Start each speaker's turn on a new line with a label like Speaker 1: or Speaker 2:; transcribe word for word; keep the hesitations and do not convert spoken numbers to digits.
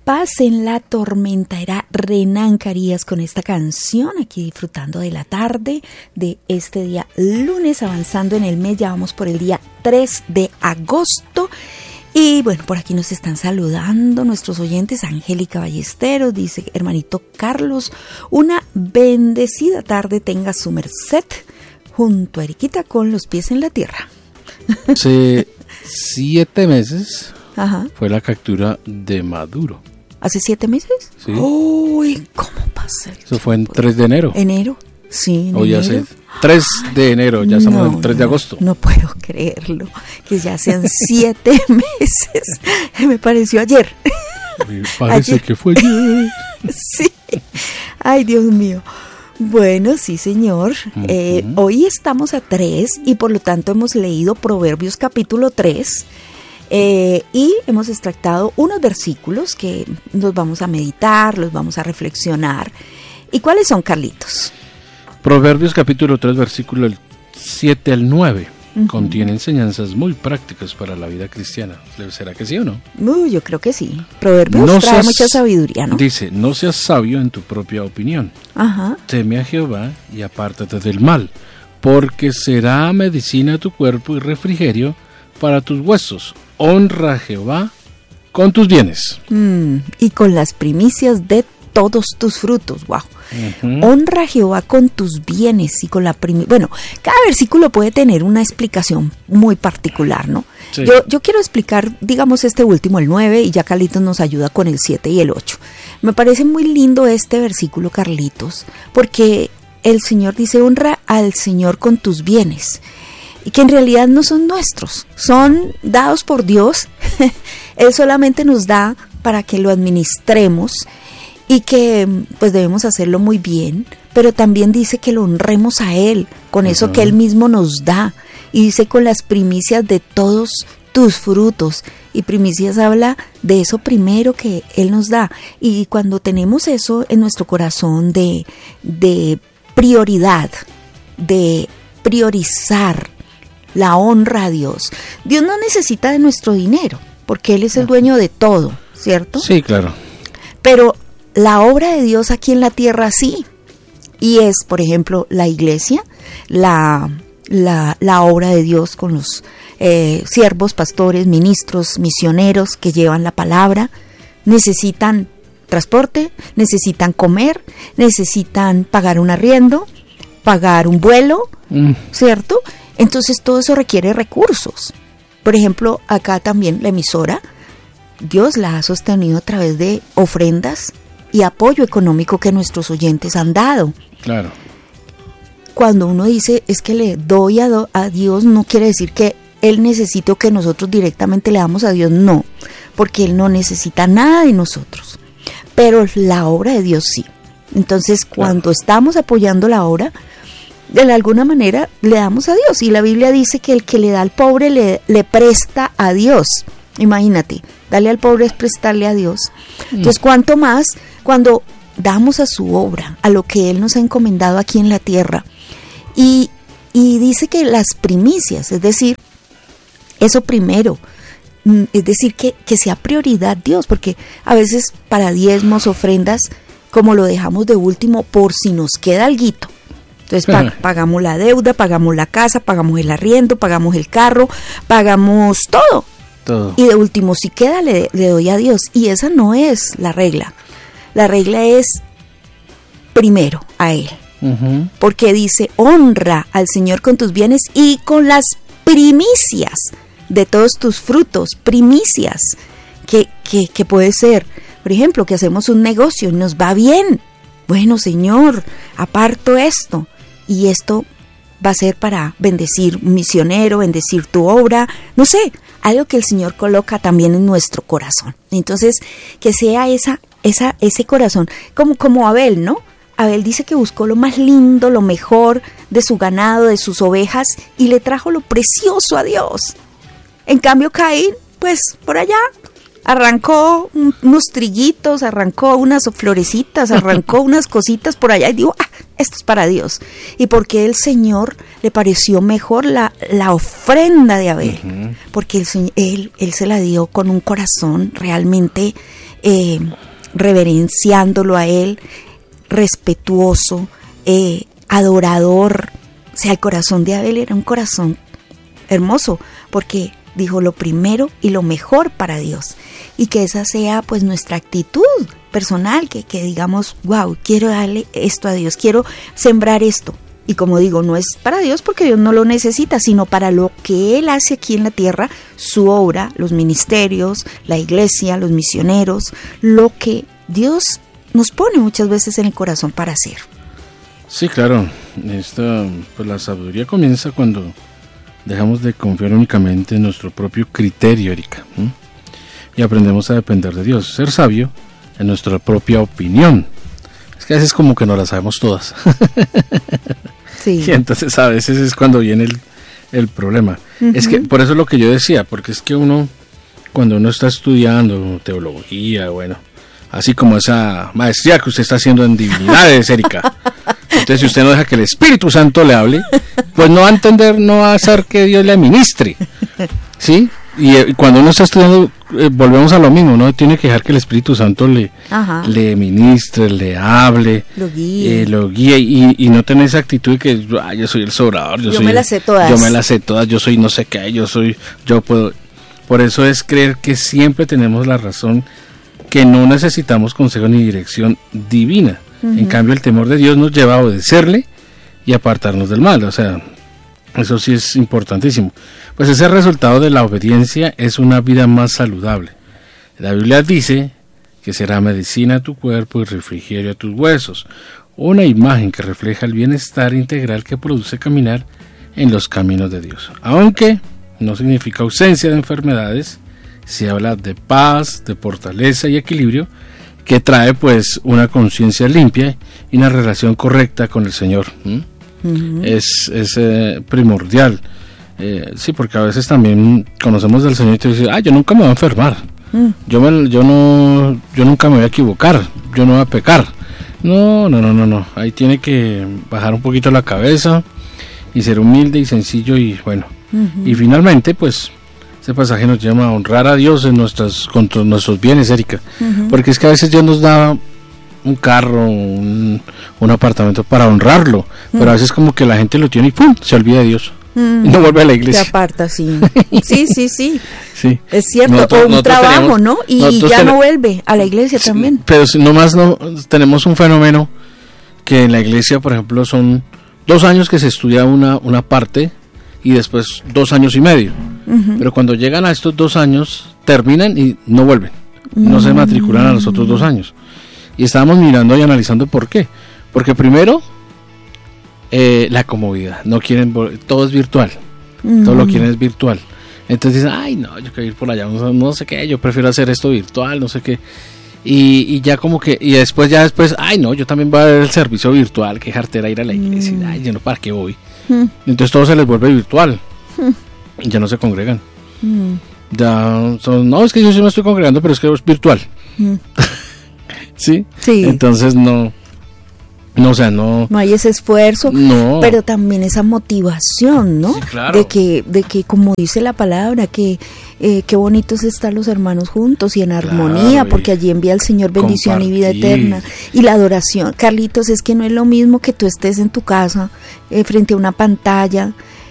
Speaker 1: paz en la tormenta. Era Renan Carías con esta canción, aquí disfrutando de la tarde de este día lunes, avanzando en el mes. Ya vamos por el día tres de agosto. Y bueno, por aquí nos están saludando nuestros oyentes. Angélica Ballesteros dice: hermanito Carlos, una bendecida tarde tenga su merced, junto a Eriquita con los pies en la tierra.
Speaker 2: Hace siete meses
Speaker 1: Ajá.
Speaker 2: fue la captura de Maduro.
Speaker 1: ¿Hace siete meses?
Speaker 2: Sí.
Speaker 1: Uy, ¿cómo pasa el
Speaker 2: Eso fue en
Speaker 1: tiempo?
Speaker 2: tres de enero.
Speaker 1: ¿Enero? Sí, en
Speaker 2: Hoy
Speaker 1: enero.
Speaker 2: hace tres de enero, ya estamos
Speaker 1: No,
Speaker 2: en el tres de
Speaker 1: no,
Speaker 2: agosto.
Speaker 1: No puedo creerlo, que ya sean siete meses. Me pareció ayer.
Speaker 2: Me parece
Speaker 1: Ayer.
Speaker 2: que fue ayer.
Speaker 1: Sí. Ay, Dios mío. Bueno, sí, señor. Uh-huh. Eh, hoy estamos a tres y por lo tanto hemos leído Proverbios capítulo tres. Eh, y hemos extractado unos versículos que los vamos a meditar, los vamos a reflexionar. ¿Y cuáles son, Carlitos?
Speaker 2: Proverbios capítulo tres, versículo siete al nueve.
Speaker 1: Uh-huh.
Speaker 2: Contiene enseñanzas muy prácticas para la vida cristiana. ¿Será que sí o no?
Speaker 1: Uh, yo creo que sí. Proverbios
Speaker 2: no
Speaker 1: trae
Speaker 2: seas,
Speaker 1: mucha sabiduría, ¿no?
Speaker 2: Dice: no seas sabio en tu propia opinión.
Speaker 1: Ajá.
Speaker 2: Teme a Jehová y apártate del mal, porque será medicina a tu cuerpo y refrigerio para tus huesos. Honra a Jehová con tus bienes.
Speaker 1: Mm, y con las primicias de todos tus frutos. Wow. Uh-huh. Honra a Jehová con tus bienes y con la primicia. Bueno, cada versículo puede tener una explicación muy particular, ¿no? Sí. Yo, yo quiero explicar, digamos, este último, el nueve, y ya Carlitos nos ayuda con el siete y el ocho. Me parece muy lindo este versículo, Carlitos, porque el Señor dice: honra al Señor con tus bienes. Y que en realidad no son nuestros, son dados por Dios. Él solamente nos da para que lo administremos y que pues debemos hacerlo muy bien, pero también dice que lo honremos a Él con uh-huh. eso que Él mismo nos da, y dice: con las primicias de todos tus frutos. Y primicias habla de eso primero que Él nos da, y cuando tenemos eso en nuestro corazón de, de prioridad, de priorizar la honra a Dios. Dios no necesita de nuestro dinero, porque Él es el dueño de todo, ¿cierto?
Speaker 2: Sí, claro.
Speaker 1: Pero la obra de Dios aquí en la tierra sí, y es, por ejemplo, la iglesia, la, la, la obra de Dios con los eh, siervos, pastores, ministros, misioneros que llevan la palabra. Necesitan transporte, necesitan comer, necesitan pagar un arriendo, pagar un vuelo, mm. ¿cierto? Entonces todo eso requiere recursos. Por ejemplo, acá también la emisora, Dios la ha sostenido a través de ofrendas y apoyo económico que nuestros oyentes han dado.
Speaker 2: Claro.
Speaker 1: Cuando uno dice es que le doy a, do- a Dios, no quiere decir que Él necesite o que nosotros directamente le damos a Dios, no, porque Él no necesita nada de nosotros. Pero la obra de Dios sí. Entonces, cuando claro. estamos apoyando la obra, de alguna manera le damos a Dios, y la Biblia dice que el que le da al pobre le, le presta a Dios. Imagínate, darle al pobre es prestarle a Dios. Entonces, cuánto más cuando damos a su obra, a lo que Él nos ha encomendado aquí en la tierra. Y, y dice que las primicias, es decir, eso primero, es decir, que, que sea prioridad Dios, porque a veces para diezmos, ofrendas, como lo dejamos de último por si nos queda alguito. Entonces pa- pagamos la deuda, pagamos la casa, pagamos el arriendo, pagamos el carro, pagamos todo.
Speaker 2: Todo.
Speaker 1: Y de último, si queda, le, le doy a Dios. Y esa no es la regla. La regla es primero a Él. Uh-huh. Porque dice: honra al Señor con tus bienes y con las primicias de todos tus frutos. Primicias. Que, que, que puede ser, por ejemplo, que hacemos un negocio y nos va bien. Bueno, Señor, aparto esto. Y esto va a ser para bendecir un misionero, bendecir tu obra, no sé, algo que el Señor coloca también en nuestro corazón. Entonces, que sea esa, esa, ese corazón, como, como Abel, ¿no? Abel dice que buscó lo más lindo, lo mejor de su ganado, de sus ovejas, y le trajo lo precioso a Dios. En cambio, Caín, pues, por allá, arrancó unos trillitos, arrancó unas florecitas, arrancó unas cositas por allá y dijo: ah, esto es para Dios. Y porque el Señor le pareció mejor la, la ofrenda de Abel, uh-huh. porque el, él, él se la dio con un corazón realmente eh, reverenciándolo a Él, respetuoso, eh, adorador. O sea, el corazón de Abel era un corazón hermoso, porque dijo lo primero y lo mejor para Dios, y que esa sea pues nuestra actitud personal, que, que digamos, wow, quiero darle esto a Dios, quiero sembrar esto. Y como digo, no es para Dios porque Dios no lo necesita, sino para lo que Él hace aquí en la tierra, su obra, los ministerios, la iglesia, los misioneros, lo que Dios nos pone muchas veces en el corazón para hacer.
Speaker 2: Sí, claro. Esta, pues la sabiduría comienza cuando dejamos de confiar únicamente en nuestro propio criterio, Erika, ¿eh? Y aprendemos a depender de Dios. Ser sabio en nuestra propia opinión. Es que a veces como que no la sabemos todas. Sí. Y entonces a veces es cuando viene el, el problema. Uh-huh. Es que por eso es lo que yo decía, porque es que uno, cuando uno está estudiando teología, bueno, así como esa maestría que usted está haciendo en divinidades, Erika, entonces si usted no deja que el Espíritu Santo le hable, pues no va a entender, no va a hacer que Dios le administre, ¿sí? Y eh, cuando uno está estudiando, eh, volvemos a lo mismo, ¿no? Tiene que dejar que el Espíritu Santo le, le ministre, le hable,
Speaker 1: lo guíe,
Speaker 2: eh, lo guíe y, y no tener esa actitud de que ah, yo soy el sobrador, yo,
Speaker 1: yo
Speaker 2: soy
Speaker 1: me las sé todas,
Speaker 2: yo me las sé todas, yo soy no sé qué, yo soy, yo puedo. Por eso es creer que siempre tenemos la razón, que no necesitamos consejo ni dirección divina. Uh-huh. En cambio, el temor de Dios nos lleva a obedecerle y apartarnos del mal, o sea, eso sí es importantísimo. Pues ese resultado de la obediencia es una vida más saludable. La Biblia dice que será medicina a tu cuerpo y refrigerio a tus huesos, una imagen que refleja el bienestar integral que produce caminar en los caminos de Dios. Aunque no significa ausencia de enfermedades, se habla de paz, de fortaleza y equilibrio, que trae pues una conciencia limpia y una relación correcta con el Señor. ¿Mm? Uh-huh. Es, es eh, primordial. Eh, sí, porque a veces también conocemos del Señor y te dice, ah, yo nunca me voy a enfermar, mm. yo, me, yo, no, yo nunca me voy a equivocar, yo no voy a pecar. No, no, no, no, no. Ahí tiene que bajar un poquito la cabeza y ser humilde y sencillo y bueno. Uh-huh. Y finalmente, pues, ese pasaje nos llama a honrar a Dios en nuestras, con nuestros bienes, Erika. Uh-huh. Porque es que a veces Dios nos da un carro, un, un apartamento para honrarlo, uh-huh. pero a veces como que la gente lo tiene y ¡pum!, se olvida de Dios. Mm, no vuelve a la iglesia.
Speaker 1: Se aparta, sí. Sí, sí, sí.
Speaker 2: Sí.
Speaker 1: Es cierto. Nosotros, o un trabajo, tenemos, ¿no? Y ya ten... no vuelve a la iglesia sí, también.
Speaker 2: Pero si nomás no, tenemos un fenómeno que en la iglesia, por ejemplo, son dos años que se estudia una, una parte y después dos años y medio. Uh-huh. Pero cuando llegan a estos dos años, terminan y no vuelven. Uh-huh. No se matriculan a los otros dos años. Y estábamos mirando y analizando por qué. Porque primero... Eh, la comodidad, no quieren, todo es virtual, mm. todo lo quieren es virtual, entonces dicen, ay no, yo quiero ir por allá, no, no sé qué, yo prefiero hacer esto virtual, no sé qué, y, y ya como que, y después ya después, ay no, yo también voy a ver el servicio virtual, qué jartera ir a la iglesia, mm. ay, yo no, ¿para qué voy? Mm. Entonces todo se les vuelve virtual, mm. y ya no se congregan, mm. ya son, no, es que yo sí me estoy congregando, pero es que es virtual, mm. ¿sí?
Speaker 1: Sí,
Speaker 2: entonces no... No, o sea, no...
Speaker 1: No hay ese esfuerzo,
Speaker 2: no.
Speaker 1: Pero también esa motivación, ¿no?
Speaker 2: Sí, claro.
Speaker 1: De que, de que como dice la palabra, que eh, qué bonitos están los hermanos juntos y en armonía, claro, porque allí envía el Señor bendición compartir. Y vida eterna. Y la adoración, Carlitos, es que no es lo mismo que tú estés en tu casa, eh, frente a una pantalla,